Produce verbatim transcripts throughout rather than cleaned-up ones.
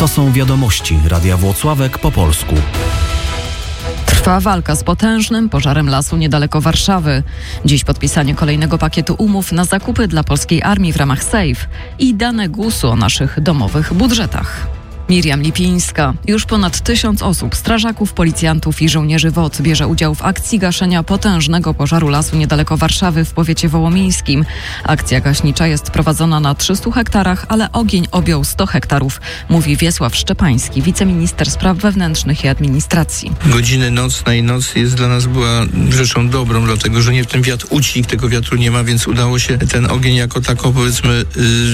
To są wiadomości Radia Włocławek po polsku. Trwa walka z potężnym pożarem lasu niedaleko Warszawy. Dziś podpisanie kolejnego pakietu umów na zakupy dla polskiej armii w ramach SAFE i dane gusu o naszych domowych budżetach. Miriam Lipińska. Już ponad tysiąc osób, strażaków, policjantów i żołnierzy W O C bierze udział w akcji gaszenia potężnego pożaru lasu niedaleko Warszawy w powiecie wołomińskim. Akcja gaśnicza jest prowadzona na trzystu hektarach, ale ogień objął sto hektarów, mówi Wiesław Szczepański, wiceminister spraw wewnętrznych i administracji. Godziny nocna i noc jest dla nas była rzeczą dobrą, dlatego że nie ten wiatr ucichł, tego wiatru nie ma, więc udało się ten ogień jako tako, powiedzmy,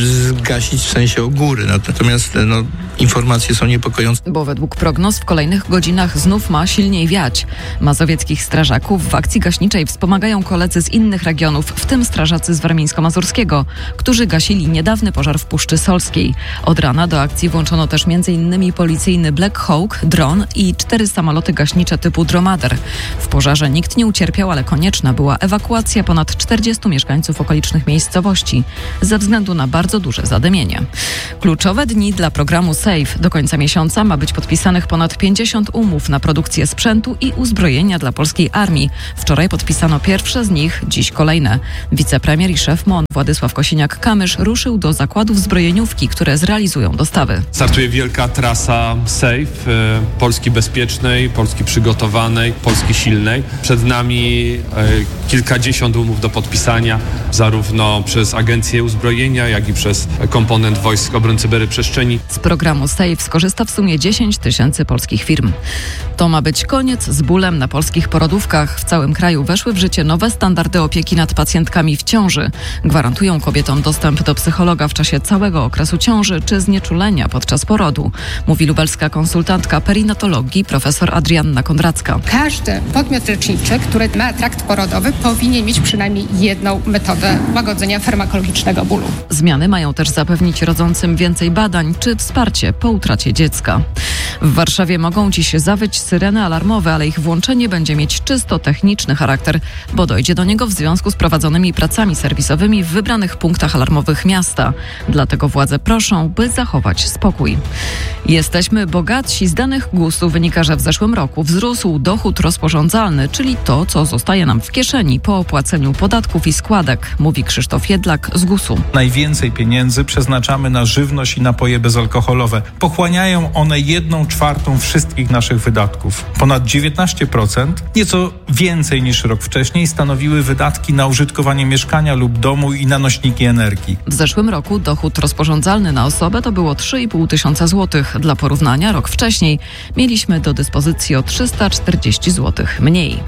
zgasić w sensie o góry. Natomiast no, informacje są niepokojące. Bo według prognoz w kolejnych godzinach znów ma silniej wiać. Mazowieckich strażaków w akcji gaśniczej wspomagają koledzy z innych regionów, w tym strażacy z warmińsko-mazurskiego, którzy gasili niedawny pożar w Puszczy Solskiej. Od rana do akcji włączono też m.in. policyjny Black Hawk, dron i cztery samoloty gaśnicze typu Dromader. W pożarze nikt nie ucierpiał, ale konieczna była ewakuacja ponad czterdziestu mieszkańców okolicznych miejscowości ze względu na bardzo duże zadymienie. Kluczowe dni dla programu SAFE. Do końca miesiąca ma być podpisanych ponad pięćdziesiąt umów na produkcję sprzętu i uzbrojenia dla polskiej armii. Wczoraj podpisano pierwsze z nich, dziś kolejne. Wicepremier i szef M O N Władysław Kosiniak-Kamysz ruszył do zakładów zbrojeniówki, które zrealizują dostawy. Startuje wielka trasa SAFE, e, Polski bezpiecznej, Polski przygotowanej, Polski silnej. Przed nami e, kilkadziesiąt umów do podpisania, zarówno przez Agencję Uzbrojenia, jak i przez komponent Wojsk Obrony Cyberprzestrzeni. Z programu SAFE skorzysta w sumie dziesięć tysięcy polskich firm. To ma być koniec z bólem na polskich porodówkach. W całym kraju weszły w życie nowe standardy opieki nad pacjentkami w ciąży. Gwarantują kobietom dostęp do psychologa w czasie całego okresu ciąży czy znieczulenia podczas porodu, mówi lubelska konsultantka perinatologii profesor Adrianna Kondracka. Każdy podmiot leczniczy, który ma trakt porodowy, powinien mieć przynajmniej jedną metodę łagodzenia farmakologicznego bólu. Zmiany mają też zapewnić rodzącym więcej badań czy wsparcie po utracie dziecka. W Warszawie mogą dziś zawyć syreny alarmowe, ale ich włączenie będzie mieć czysto techniczny charakter, bo dojdzie do niego w związku z prowadzonymi pracami serwisowymi w wybranych punktach alarmowych miasta. Dlatego władze proszą, by zachować spokój. Jesteśmy bogatsi. Z danych gusu wynika, że w zeszłym roku wzrósł dochód rozporządzalny, czyli to, co zostaje nam w kieszeni po opłaceniu podatków i składek, mówi Krzysztof Jedlak z gusu. Najwięcej pieniędzy przeznaczamy na żywność i napoje bezalkoholowe. Pochłaniają one jedną czwartą wszystkich naszych wydatków. Ponad dziewiętnaście procent, nieco więcej niż rok wcześniej, stanowiły wydatki na użytkowanie mieszkania lub domu i na nośniki energii. W zeszłym roku dochód rozporządzalny na osobę to było trzy i pół tysiąca złotych. Dla porównania rok wcześniej mieliśmy do dyspozycji o trzysta czterdzieści złotych mniej.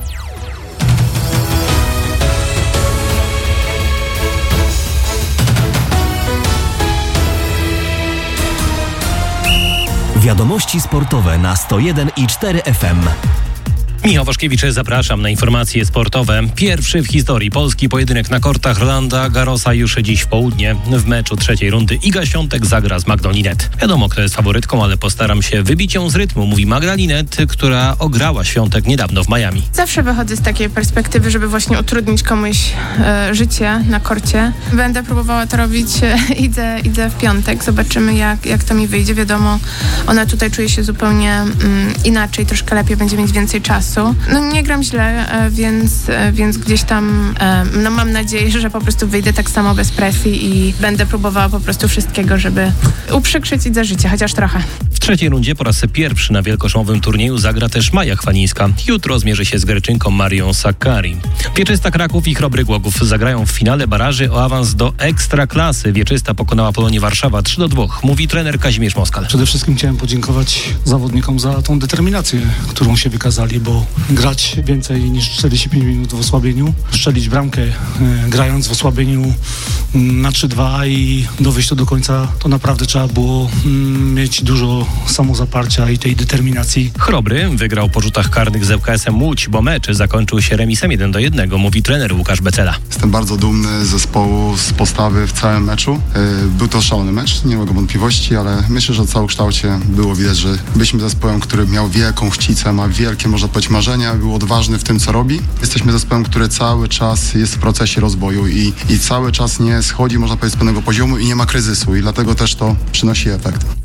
Wiadomości sportowe na sto jeden i cztery F M. Michał Waszkiewicz, zapraszam na informacje sportowe. Pierwszy w historii polski pojedynek na kortach Rolanda Garrosa już dziś w południe. W meczu trzeciej rundy Iga Świątek zagra z Magdą Linette. Wiadomo, kto jest faworytką, ale postaram się wybić ją z rytmu, mówi Magda Linette, która ograła Świątek niedawno w Miami. Zawsze wychodzę z takiej perspektywy, żeby właśnie utrudnić komuś e, życie na korcie. Będę próbowała to robić, e, idę, idę w piątek, zobaczymy jak, jak to mi wyjdzie. Wiadomo, ona tutaj czuje się zupełnie mm, inaczej, troszkę lepiej, będzie mieć więcej czasu. No nie gram źle, więc, więc gdzieś tam no mam nadzieję, że po prostu wyjdę tak samo bez presji i będę próbowała po prostu wszystkiego, żeby uprzykrzyć Idze życie, chociaż trochę. W trzeciej rundzie po raz pierwszy na wielkoszumowym turnieju zagra też Maja Chwalińska. Jutro zmierzy się z Greczynką Marią Sakkari. Wieczysta Kraków i Chrobry Głogów zagrają w finale baraży o awans do Ekstraklasy. Wieczysta pokonała Polonię Warszawa trzy do dwóch, mówi trener Kazimierz Moskal. Przede wszystkim chciałem podziękować zawodnikom za tą determinację, którą się wykazali, bo grać więcej niż czterdzieści pięć minut w osłabieniu, strzelić bramkę e, grając w osłabieniu m, na trzy dwa i dowieść to do końca, to naprawdę trzeba było m, mieć dużo samozaparcia i tej determinacji. Chrobry wygrał po rzutach karnych z ŁKS-em Łódź, bo mecz zakończył się remisem jeden do jednego, mówi trener Łukasz Becela. Jestem bardzo dumny z zespołu, z postawy w całym meczu. Był to szalony mecz, nie mogę wątpliwości, ale myślę, że w całokształcie było widać, że byliśmy zespołem, który miał wielką chcicę, ma wielkie, można powiedzieć, marzenia, był odważny w tym, co robi. Jesteśmy zespołem, który cały czas jest w procesie rozwoju i, i cały czas nie schodzi, można powiedzieć, z pewnego poziomu i nie ma kryzysu i dlatego też to przynosi efekt.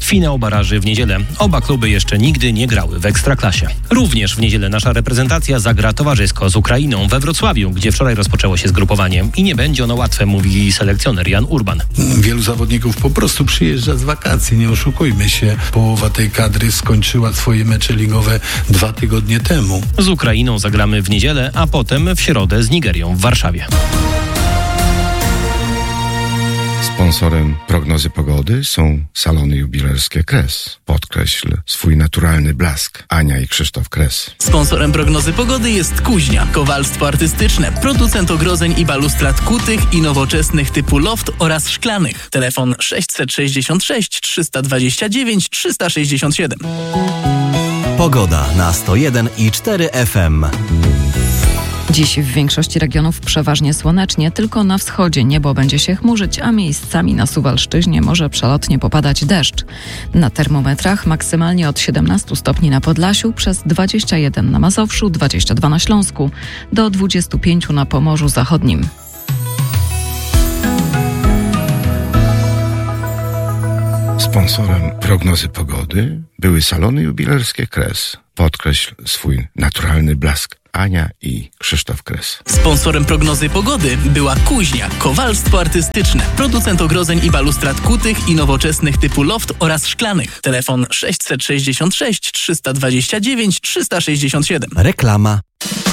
Finał baraży w niedzielę. Oba kluby jeszcze nigdy nie grały w Ekstraklasie. Również w niedzielę nasza reprezentacja zagra towarzysko z Ukrainą we Wrocławiu, gdzie wczoraj rozpoczęło się zgrupowanie. I nie będzie ono łatwe, mówi selekcjoner Jan Urban. Wielu zawodników po prostu przyjeżdża z wakacji, nie oszukujmy się. Połowa tej kadry skończyła swoje mecze ligowe dwa tygodnie temu. Z Ukrainą zagramy w niedzielę, a potem w środę z Nigerią w Warszawie. Sponsorem prognozy pogody są salony jubilerskie Kres. Podkreśl swój naturalny blask. Ania i Krzysztof Kres. Sponsorem prognozy pogody jest Kuźnia, kowalstwo artystyczne, producent ogrodzeń i balustrad kutych i nowoczesnych typu loft oraz szklanych. Telefon sześćset sześćdziesiąt sześć trzysta dwadzieścia dziewięć trzysta sześćdziesiąt siedem. Pogoda na sto jeden i cztery F M. Dziś w większości regionów przeważnie słonecznie, tylko na wschodzie niebo będzie się chmurzyć, a miejscami na Suwalszczyźnie może przelotnie popadać deszcz. Na termometrach maksymalnie od siedemnaście stopni na Podlasiu, przez dwadzieścia jeden na Mazowszu, dwadzieścia dwa na Śląsku, do dwudziestu pięciu na Pomorzu Zachodnim. Sponsorem prognozy pogody były salony jubilerskie Kres. Podkreśl swój naturalny blask. Ania i Krzysztof Kres. Sponsorem prognozy pogody była Kuźnia, kowalstwo artystyczne, producent ogrodzeń i balustrad kutych i nowoczesnych typu loft oraz szklanych. Telefon sześćset sześćdziesiąt sześć trzysta dwadzieścia dziewięć trzysta sześćdziesiąt siedem. Reklama.